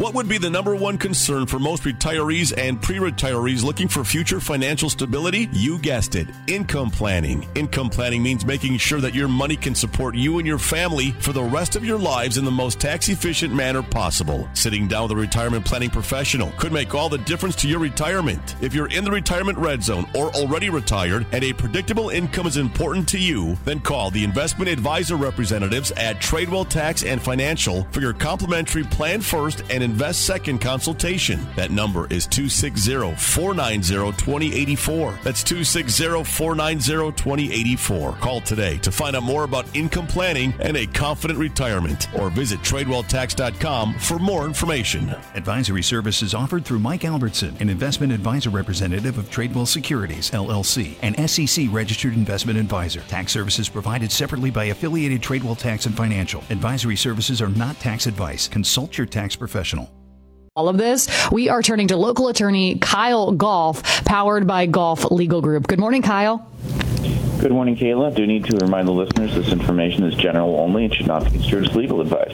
What would be the number one concern for most retirees and pre-retirees looking for future financial stability? You guessed it, income planning. Income planning means making sure that your money can support you and your family for the rest of your lives in the most tax-efficient manner possible. Sitting down with a retirement planning professional could make all the difference to your retirement. If you're in the retirement red zone or already retired and a predictable income is important to you, then call the investment advisor representatives at Tradewell Tax and Financial for your complimentary Plan First and Invest Second consultation. That number is 260-490-2084. That's 260-490-2084. Call today to find out more about income planning and a confident retirement, or visit TradewellTax.com for more information. Advisory services offered through Mike Albertson, an investment advisor representative of Tradewell Securities, LLC, an SEC-registered investment advisor. Tax services provided separately by affiliated Tradewell Tax and Financial. Advisory services are not tax advice. Consult your tax professional. All of this, we are turning to local attorney Kyle Golf, powered by Golf Legal Group. Good morning, Kyle. Good morning, Kayla. I do need to remind the listeners this information is general only and should not be construed as legal advice.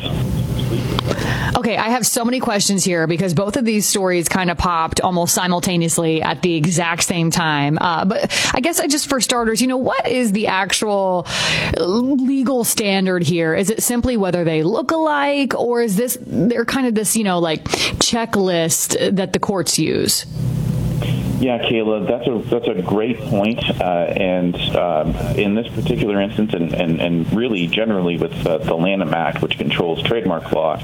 Okay, I have so many questions here because both of these stories kind of popped almost simultaneously at the exact same time. But I guess for starters, what is the actual legal standard here? Is it simply whether they look alike, or is they're kind of this, checklist that the courts use? Yeah, Kayla, that's a great point. And in this particular instance, and really generally with the Lanham Act, which controls trademark law,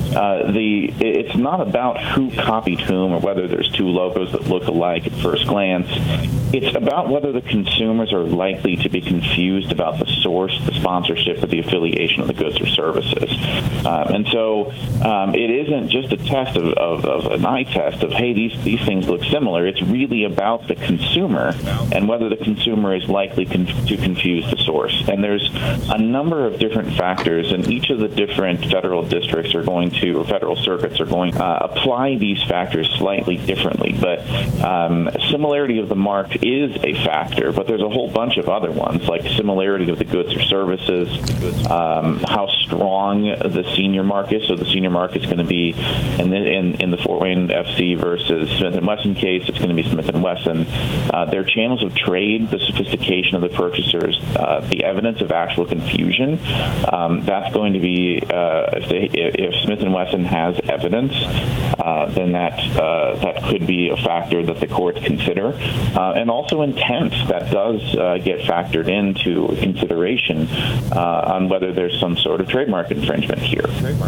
it's not about who copied whom or whether there's two logos that look alike at first glance. It's about whether the consumers are likely to be confused about the source, the sponsorship, or the affiliation of the goods or services. And so it isn't just a test of an eye test of, hey, these things look similar. It's really about the consumer and whether the consumer is likely to confuse the source. And there's a number of different factors, and each of the different federal districts or federal circuits are going to apply these factors slightly differently. But similarity of the mark is a factor, but there's a whole bunch of other ones, like similarity of the goods or services, how strong the senior mark is. So the senior mark is going to be in the Fort Wayne FC versus Smith & Wesson case, it's going to be Smith & Wesson, their channels of trade, the sophistication of the purchasers, the evidence of actual confusion. That's going to be, if Smith & Wesson has evidence, then that could be a factor that the courts consider. And also intent, that does get factored into consideration on whether there's some sort of trademark infringement here.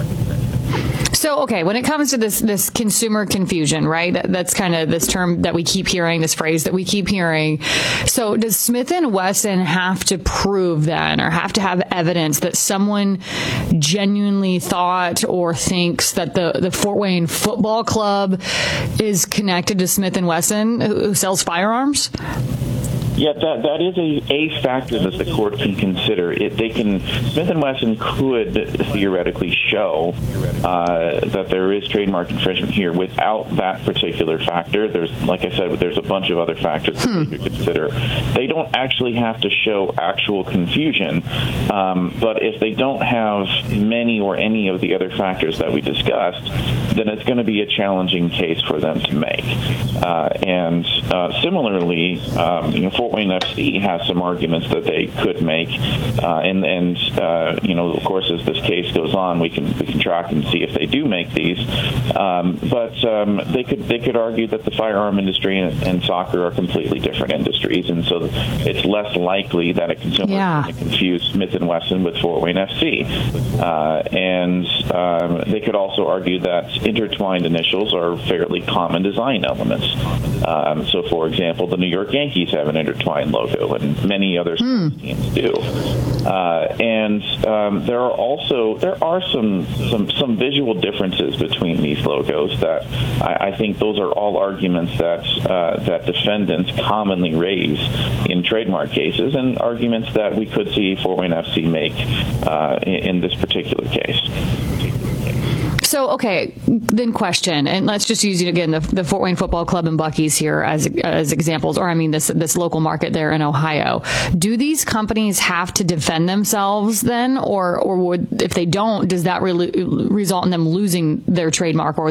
So, okay, when it comes to this consumer confusion, right? That's kind of this term that we keep hearing, this phrase that we keep hearing. So does Smith & Wesson have to prove then, or have to have evidence that someone genuinely thought or thinks that the Fort Wayne Football Club is connected to Smith & Wesson, who sells firearms? Yeah, that is a factor that the court can consider. Smith & Wesson could theoretically show that there is trademark infringement here without that particular factor. Like I said, there's a bunch of other factors that they could consider. They don't actually have to show actual confusion, but if they don't have many or any of the other factors that we discussed, then it's going to be a challenging case for them to make. And similarly, Fort Wayne FC has some arguments that they could make, and of course, as this case goes on, we can track and see if they do make these. But they could argue that the firearm industry and soccer are completely different industries, and so it's less likely that a consumer is going to confuse Smith & Wesson with Fort Wayne FC. And they could also argue that intertwined initials are fairly common design elements. So, for example, the New York Yankees have an intertwined logo, and many other teams do. And there are some visual differences between these logos that I think those are all arguments that defendants commonly raise in trademark cases, and arguments that we could see Fort Wayne FC make in this particular case. So, okay, then question, and let's just use again the Fort Wayne Football Club and Buc-ee's here as examples, or I mean this local market there in Ohio. Do these companies have to defend themselves then, or would, if they don't, does that really result in them losing their trademark or